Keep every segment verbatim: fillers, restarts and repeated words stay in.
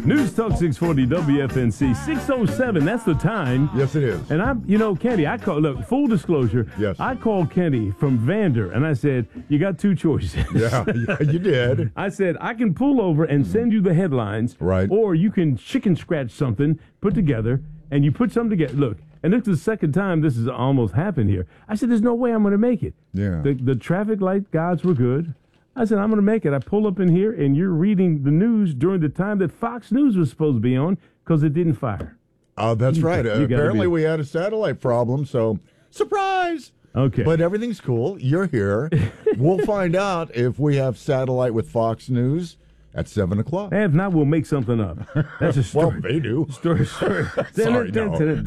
News Talk six forty W F N C, six oh seven, that's the time. Yes, it is. And I'm, you know, Kenny, I call, look, full disclosure, yes. I called Kenny from Vander, and I said, you got two choices. Yeah, yeah, you did. I said, I can pull over and send you the headlines. Right. Or you can chicken scratch something, put together, and you put something together. Look, and this is the second time this has almost happened here. I said, there's no way I'm going to make it. Yeah. The, the traffic light gods were good. I said, I'm going to make it. I pull up in here, and you're reading the news during the time that Fox News was supposed to be on because it didn't fire. Oh, that's You- right. you Uh, gotta apparently, be- we had a satellite problem, so surprise. Okay. But everything's cool. You're here. We'll find out if we have satellite with Fox News at seven o'clock. And if not, we'll make something up. That's a story. Well, they do. Story, story. Sorry, no.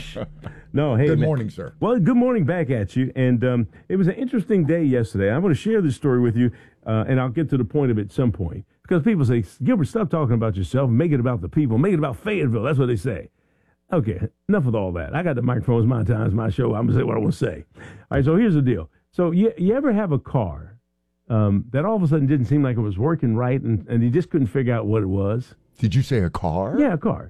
No, hey, Good man. morning, sir. Well, good morning back at you. And um, it was an interesting day yesterday. I'm going to share this story with you, uh, and I'll get to the point of it at some point. Because people say, Gilbert, stop talking about yourself. Make it about the people. Make it about Fayetteville. That's what they say. Okay, enough with all that. I got the microphone. It's my time. It's my show. I'm going to say what I want to say. All right, so here's the deal. So you, you ever have a car um, that all of a sudden didn't seem like it was working right, and, and you just couldn't figure out what it was? Did you say a car? Yeah, a car.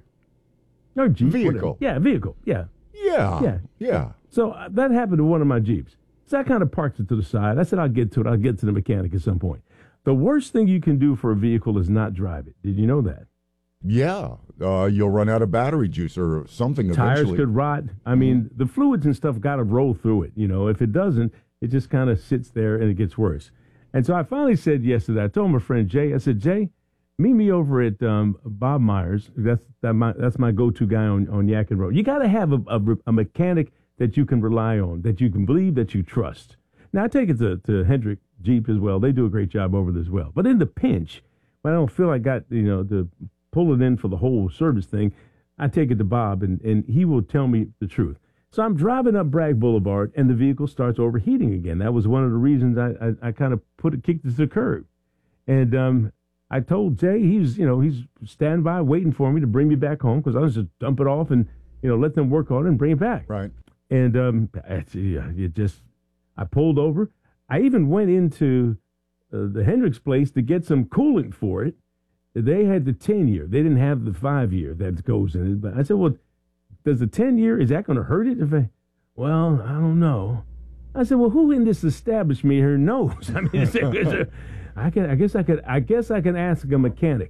Or Jeep. Vehicle. Whatever. Yeah, vehicle. Yeah. Yeah. Yeah. Yeah. So uh, that happened to one of my Jeeps. So I kind of parked it to the side. I said, I'll get to it. I'll get to the mechanic at some point. The worst thing you can do for a vehicle is not drive it. Did you know that? Yeah. Uh, you'll run out of battery juice or something Tires eventually. could rot. I mean, the fluids and stuff got to roll through it. You know, if it doesn't, it just kind of sits there and it gets worse. And so I finally said yesterday, I told my friend Jay, I said, Jay, meet me over at um, Bob Myers. That's that my, that's my go-to guy on, on Yakin Road. You got to have a, a, a mechanic that you can rely on, that you can believe, that you trust. Now, I take it to, to Hendrick Jeep as well. They do a great job over there as well. But in the pinch, when I don't feel I got, you know, to pull it in for the whole service thing, I take it to Bob, and, and he will tell me the truth. So I'm driving up Bragg Boulevard, and the vehicle starts overheating again. That was one of the reasons I, I, I kind of put it, kicked it to the curb. And um, I told Jay, he's, you know, he's standing by waiting for me to bring me back home because I was just dump it off and, you know, let them work on it and bring it back. Right. And um, yeah, it just, I pulled over. I even went into uh, the Hendricks place to get some coolant for it. They had the ten year. They didn't have the five year that goes in it. But I said, well, does the ten year, is that going to hurt it? If I, well, I don't know. I said, well, who in this establishment here knows? I mean, is there, is there, I can, I guess I could, I guess I can ask a mechanic.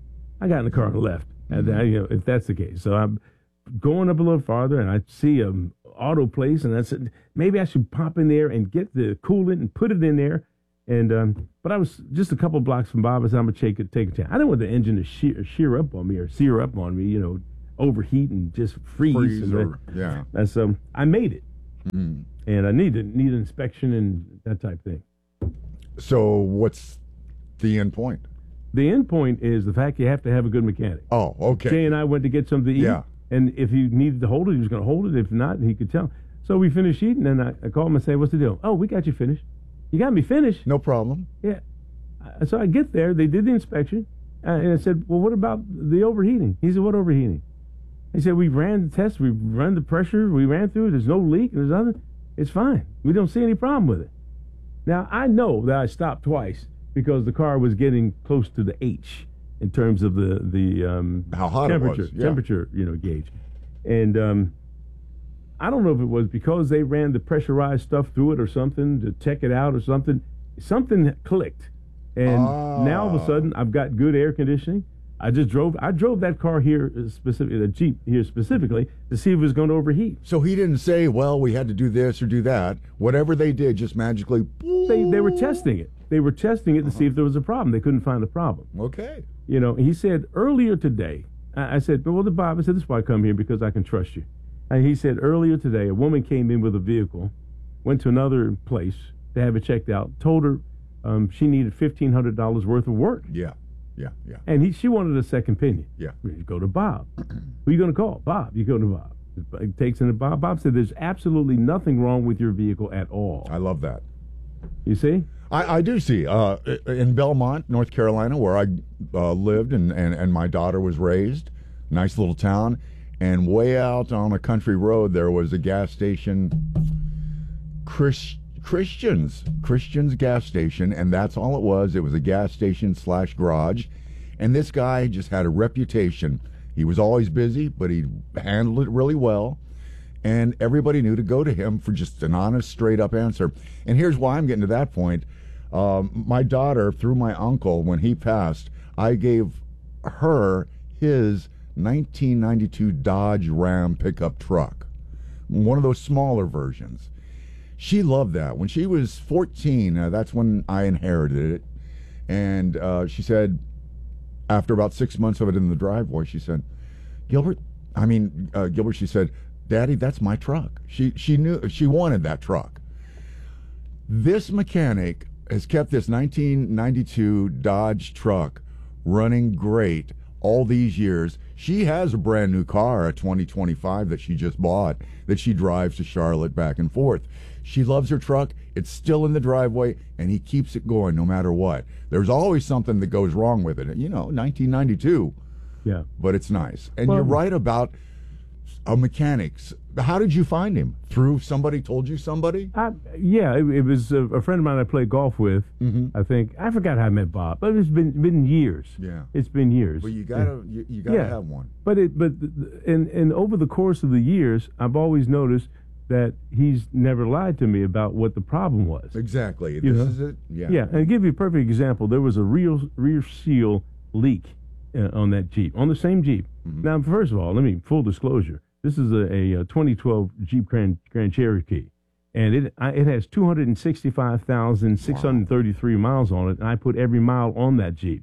I got in the car and left. And I, you know, if that's the case, so I'm going up a little farther, and I see a auto place, and I said maybe I should pop in there and get the coolant and put it in there. And um, but I was just a couple blocks from Bob. I said, I'm gonna take it, take a chance. I didn't want the engine to shear, shear up on me or sear up on me, you know, overheat and just freeze. Freeze and or, that, yeah. And so I made it, Mm. and I needed need an inspection and that type of thing. So what's the end point? The end point is the fact you have to have a good mechanic. Oh, okay. Jay and I went to get something to eat. Yeah. And if he needed to hold it, he was going to hold it. If not, he could tell. So we finished eating, and I, I called him and said, what's the deal? Oh, we got you finished. You got me finished? No problem. Yeah. Uh, So I get there. They did the inspection. Uh, and I said, well, what about the overheating? He said, what overheating? He said, we ran the test. We ran the pressure. We ran through it. There's no leak. There's nothing. It's fine. We don't see any problem with it. Now, I know that I stopped twice because the car was getting close to the H in terms of the, the um, How hot temperature, it was. Yeah. temperature, you know, gauge. And um, I don't know if it was because they ran the pressurized stuff through it or something to check it out or something. Something clicked. And Ah. now all of a sudden I've got good air conditioning. I just drove, I drove that car here specifically, the Jeep here specifically, to see if it was going to overheat. So he didn't say, well, we had to do this or do that. Whatever they did, just magically. They, they were testing it. They were testing it to see if there was a problem. They couldn't find a problem. Okay. You know, he said earlier today, I, I said, well, the Bob, I said, this is why I come here, because I can trust you. And he said earlier today, a woman came in with a vehicle, went to another place to have it checked out, told her um, she needed fifteen hundred dollars worth of work. Yeah. Yeah. Yeah. And he, she wanted a second opinion. Yeah. You go to Bob. Who are you going to call? Bob. You go to Bob. It takes in to Bob. Bob said there's absolutely nothing wrong with your vehicle at all. I love that. You see? I, I do see. Uh, in Belmont, North Carolina, where I uh, lived and, and, and my daughter was raised, nice little town, and way out on a country road there was a gas station, Chris, Christians, Christians gas station, and that's all it was. It was a gas station slash garage, And this guy just had a reputation. He was always busy, but he handled it really well. And everybody knew to go to him for just an honest, straight-up answer. And here's why I'm getting to that point. Um, my daughter, through my uncle, when he passed, I gave her his nineteen ninety-two Dodge Ram pickup truck, one of those smaller versions. She loved that. When she was fourteen, uh, that's when I inherited it. And uh, she said, after about six months of it in the driveway, she said, Gilbert, I mean, uh, Gilbert, she said, Daddy, that's my truck. She she knew she wanted that truck. This mechanic has kept this nineteen ninety-two Dodge truck running great all these years. She has a brand new car, a twenty twenty-five that she just bought, that she drives to Charlotte back and forth. She loves her truck. It's still in the driveway, and he keeps it going no matter what. There's always something that goes wrong with it. You know, nineteen ninety-two. Yeah. But it's nice. And well, you're right about a mechanics. How did you find him? Through somebody told you somebody? I, yeah, it, it was a, a friend of mine I played golf with. Mm-hmm. I think I forgot how I met Bob, but it's been been years. Yeah, it's been years. Well, you gotta yeah. you, you gotta yeah. have one. But it but and and over the course of the years, I've always noticed that he's never lied to me about what the problem was. Exactly. You this know? is it. Yeah. Yeah, and to give you a perfect example, there was a real rear seal leak uh, on that Jeep, on the same Jeep. Mm-hmm. Now, first of all, let me full disclosure. This is a, a, a twenty twelve Jeep Grand, Grand Cherokee, and it I, it has two hundred sixty-five thousand six hundred thirty-three wow. miles on it, and I put every mile on that Jeep,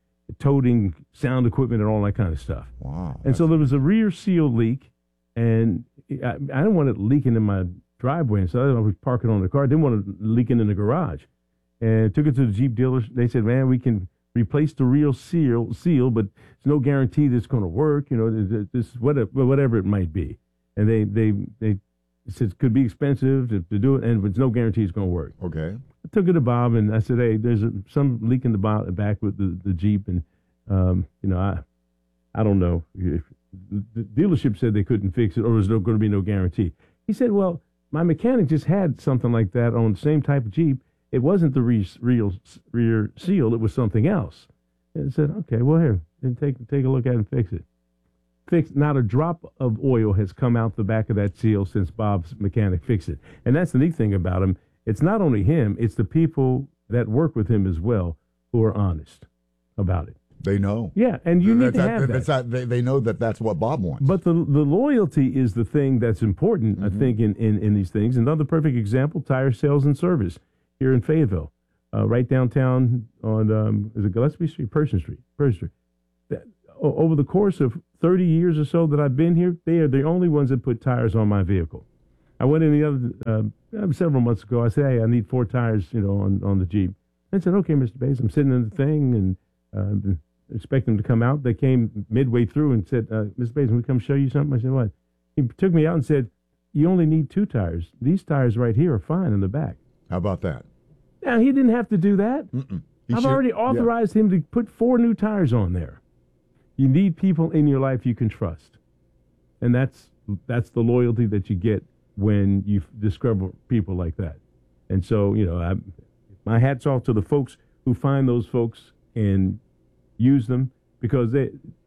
toting sound equipment and all that kind of stuff. Wow. And so there was a rear seal leak, and I, I didn't want it leaking in my driveway, and so I was parking on the car. I didn't want it leaking in the garage. And took it to the Jeep dealers. They said, man, we can replace the real seal, seal, but there's no guarantee that it's going to work. You know, this whatever, whatever it might be. And they they they said it could be expensive to, to do it, and there's no guarantee it's going to work. Okay. I took it to Bob, and I said, hey, there's a, some leak in the bo- back with the, the Jeep, and um, you know, I I don't know. If the dealership said they couldn't fix it, or there's no going to be no guarantee. He said, well, my mechanic just had something like that on the same type of Jeep. It wasn't the re- real rear seal. It was something else. And I said, okay, well, here, then take take a look at it and fix it. Fix. Not a drop of oil has come out the back of that seal since Bob's mechanic fixed it. And that's the neat thing about him. It's not only him, it's the people that work with him as well who are honest about it. They know. Yeah, and you need that's to that, have that. That's that. They, they know that that's what Bob wants. But the the loyalty is the thing that's important, mm-hmm. I think, in, in, in these things. Another perfect example, tire sales and service here in Fayetteville, uh, right downtown on, um, is it Gillespie Street? Person Street. Person Street. That, o- over the course of thirty years or so that I've been here, they are the only ones that put tires on my vehicle. I went in the other, uh, several months ago, I said, hey, I need four tires, you know, on, on the Jeep. I said, okay, Mister Bates, I'm sitting in the thing, and uh, expect them to come out. They came midway through and said, uh, Mister Bates, can we come show you something? I said, what? He took me out and said, you only need two tires. These tires right here are fine in the back. How about that? Now, he didn't have to do that. I've should, already authorized yeah. him to put four new tires on there. You need people in your life you can trust. And that's that's the loyalty that you get when you discover people like that. And so, you know, I, my hat's off to the folks who find those folks and use them, because they,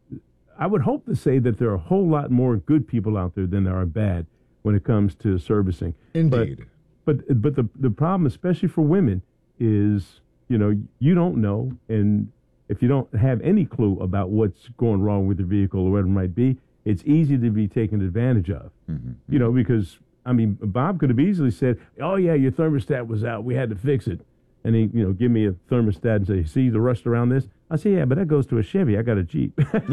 I would hope to say that there are a whole lot more good people out there than there are bad when it comes to servicing. Indeed. But but, but the, the problem, especially for women, is, you know, you don't know, and if you don't have any clue about what's going wrong with your vehicle or whatever it might be, it's easy to be taken advantage of. Mm-hmm. You know, because, I mean, Bob could have easily said, oh, yeah, your thermostat was out. We had to fix it. And he, you know, give me a thermostat and say, see the rust around this? I say, yeah, but that goes to a Chevy. I got a Jeep.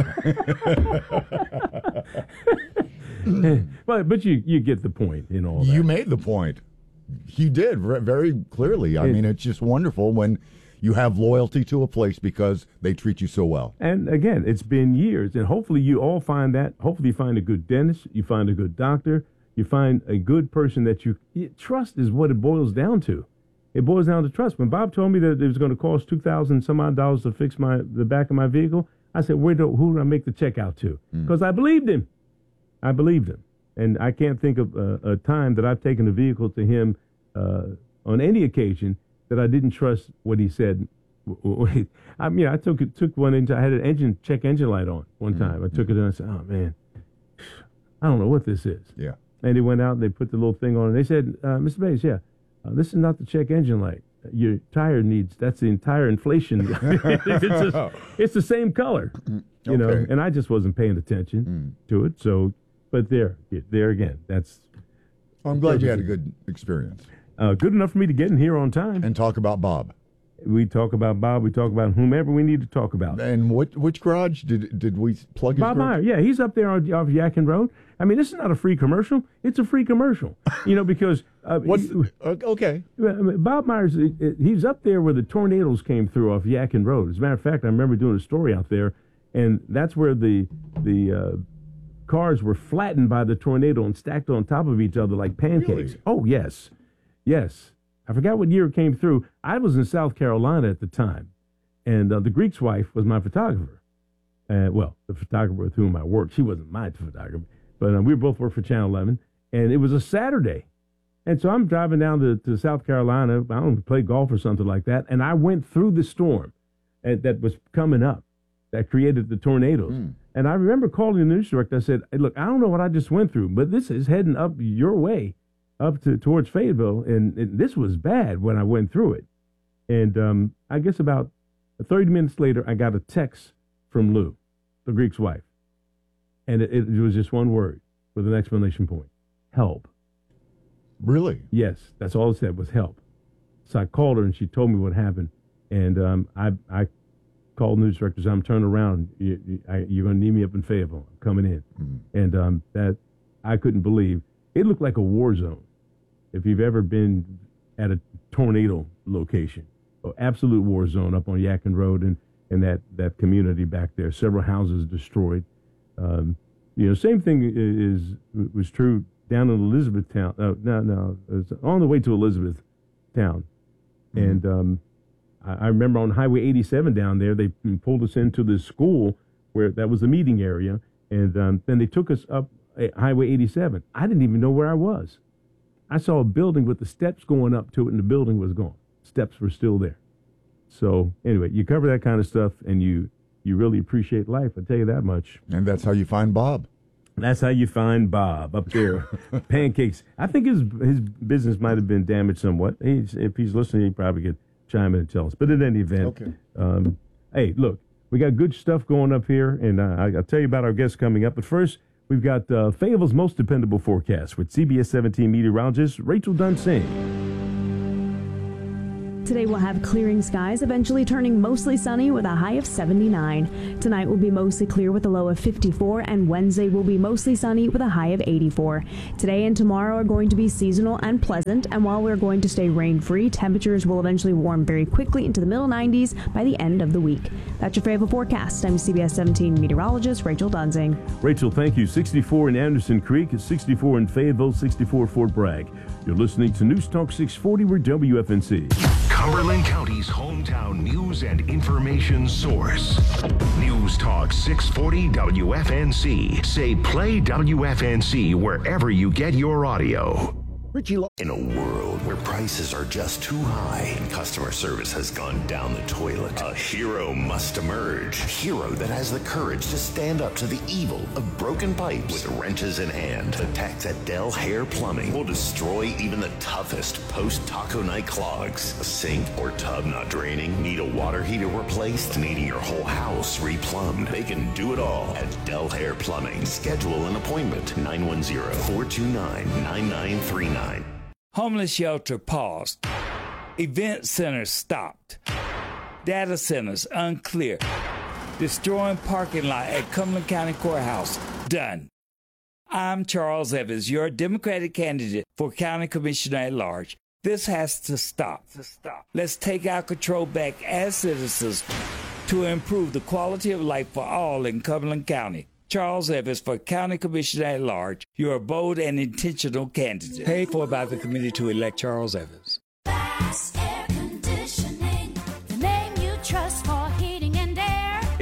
but but you, you get the point in all that. You made the point. You did very clearly. I it, mean, it's just wonderful when you have loyalty to a place because they treat you so well. And again, it's been years, and hopefully you all find that. Hopefully you find a good dentist, you find a good doctor, you find a good person that you, you trust is what it boils down to. It boils down to trust. When Bob told me that it was going to cost two thousand some odd dollars to fix my the back of my vehicle, I said, "Where do who do I make the check out to?" Because mm. I believed him. I believed him, and I can't think of a, a time that I've taken a vehicle to him uh, on any occasion that I didn't trust what he said Wait, I mean, I took it, took one into, I had an engine, check engine light on one time. Mm-hmm. I took it and I said, oh man, I don't know what this is. Yeah. And they went out and they put the little thing on and they said, uh, Mister Bays, yeah, uh, this is not the check engine light. Your tire needs, that's the entire inflation. it's, a, it's the same color, you okay. know, and I just wasn't paying attention mm. to it. So, but there, there again, that's. I'm glad you had a good experience. Uh, good enough for me to get in here on time. And talk about Bob. We talk about Bob. We talk about whomever we need to talk about. And what which garage did did we plug his Bob garage? Meyer. Yeah, he's up there on, off Yakin Road. I mean, this is not a free commercial. It's a free commercial, you know, because uh, What's, he, okay. Bob Myers, he's up there where the tornadoes came through off Yakin Road. As a matter of fact, I remember doing a story out there, and that's where the the uh, cars were flattened by the tornado and stacked on top of each other like pancakes. Really? Oh yes, yes. I forgot what year it came through. I was in South Carolina at the time, and uh, the Greek's wife was my photographer. Uh, well, the photographer with whom I worked, she wasn't my photographer, but uh, we both worked for Channel eleven, and it was a Saturday. And so I'm driving down to, to South Carolina, I don't know, play golf or something like that, and I went through the storm uh, that was coming up that created the tornadoes. Mm. And I remember calling the news director. I said, hey, look, I don't know what I just went through, but this is heading up your way, up to towards Fayetteville, and, and this was bad when I went through it. And um, I guess about thirty minutes later, I got a text from Lou, the Greek's wife. And it, it was just one word with an exclamation point. Help. Really? Yes, that's all it said was help. So I called her, and she told me what happened. And um, I I called news directors. I'm turning around. You, you, I, you're going to need me up in Fayetteville. I'm coming in. Mm-hmm. And um, that I couldn't believe. It looked like a war zone. If you've ever been at a tornado location, an absolute war zone up on Yakin Road and, and that, that community back there, several houses destroyed. Um, you know, same thing is was true down in Elizabethtown. Uh, no, no, it was on the way to Elizabethtown. Mm-hmm. And um, I, I remember on Highway eighty-seven down there, they pulled us into this school where that was the meeting area. And um, then they took us up Highway eighty-seven. I didn't even know where I was. I saw a building with the steps going up to it, and the building was gone. Steps were still there. So anyway, you cover that kind of stuff, and you you really appreciate life. I tell you that much. And that's how you find Bob. That's how you find Bob up there. Pancakes. I think his his business might have been damaged somewhat. He's, if he's listening, he probably could chime in and tell us. But in any event, okay. um, hey, look, we got good stuff going up here, and uh, I, I'll tell you about our guests coming up. But first, we've got uh, Fayetteville's most dependable forecast with C B S seventeen meteorologist Rachel Dunsing. Today we'll have clearing skies, eventually turning mostly sunny with a high of seventy-nine. Tonight will be mostly clear with a low of fifty-four, and Wednesday will be mostly sunny with a high of eighty-four. Today and tomorrow are going to be seasonal and pleasant, and while we're going to stay rain-free, temperatures will eventually warm very quickly into the middle nineties by the end of the week. That's your Fayetteville forecast. I'm C B S seventeen meteorologist Rachel Dunsing. Rachel, thank you. sixty-four in Anderson Creek, sixty-four in Fayetteville, sixty-four Fort Bragg. You're listening to News Talk six forty, we're W F N C. Cumberland County's hometown news and information source. News Talk six forty W F N C. Say play W F N C wherever you get your audio. Richie Lo- In a world where prices are just too high and customer service has gone down the toilet, a hero must emerge. A hero that has the courage to stand up to the evil of broken pipes. With wrenches in hand, the techs at Del Hair Plumbing will destroy even the toughest post-taco night clogs. A sink or tub not draining? Need a water heater replaced? Needing your whole house replumbed? They can do it all at Del Hair Plumbing. Schedule an appointment. nine one zero, four two nine, nine nine three nine. Homeless shelter paused. Event centers stopped. Data centers unclear. Destroying parking lot at Cumberland County Courthouse done. I'm Charles Evans, your Democratic candidate for County Commissioner at Large. This has to stop. To stop. Let's take our control back as citizens to improve the quality of life for all in Cumberland County. Charles Evans for County Commissioner at Large. You're a bold and intentional candidate. Paid for by the committee to elect Charles Evans. Bass Air Conditioning, the name you trust for heating and air.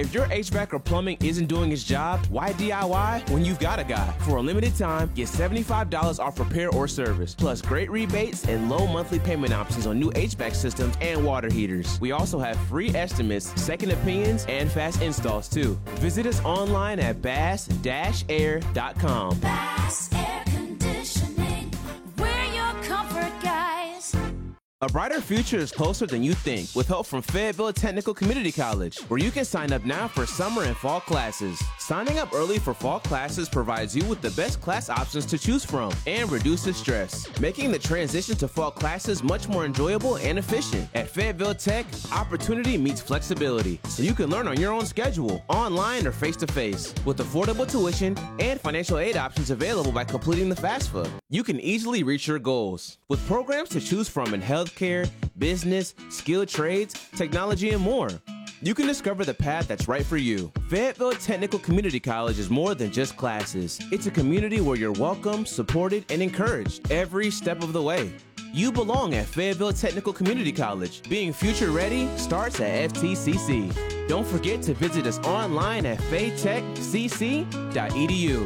If your H V A C or plumbing isn't doing its job, why D I Y when you've got a guy? For a limited time, get seventy-five dollars off repair or service, plus great rebates and low monthly payment options on new H V A C systems and water heaters. We also have free estimates, second opinions, and fast installs too. Visit us online at bass dash air dot com. Bass Air Conditioning, we're your comfort guys. A brighter future is closer than you think with help from Fayetteville Technical Community College, where you can sign up now for summer and fall classes. Signing up early for fall classes provides you with the best class options to choose from and reduces stress, making the transition to fall classes much more enjoyable and efficient. At Fayetteville Tech, opportunity meets flexibility, so you can learn on your own schedule, online or face-to-face, with affordable tuition and financial aid options available by completing the FAFSA. You can easily reach your goals with programs to choose from in health care, business, skilled trades, technology, and more. You can discover the path that's right for you. Fayetteville Technical Community College is more than just classes. It's a community where you're welcome, supported, and encouraged every step of the way. You belong at Fayetteville Technical Community College. Being future ready starts at F T C C. Don't forget to visit us online at faytech c c dot e d u.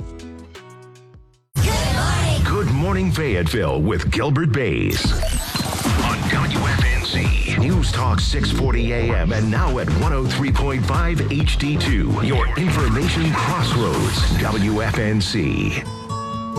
Good Morning Fayetteville with Gilbert Bays on W F N Z News Talk six forty A M and now at one oh three point five H D two. Your information crossroads, W F N Z.